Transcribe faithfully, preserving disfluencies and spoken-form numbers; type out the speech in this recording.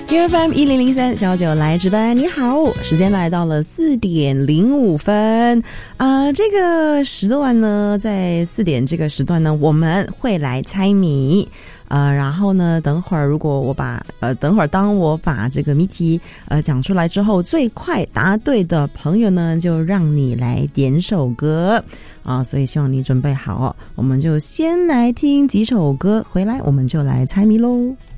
U F M 一零零三小九来值班，你好，时间来到了四点零五分啊、呃，这个时段呢，在四点这个时段呢，我们会来猜谜。呃，然后呢，等会儿如果我把呃，等会儿当我把这个谜题呃讲出来之后，最快答对的朋友呢，就让你来点首歌啊，所以希望你准备好，我们就先来听几首歌，回来我们就来猜谜喽。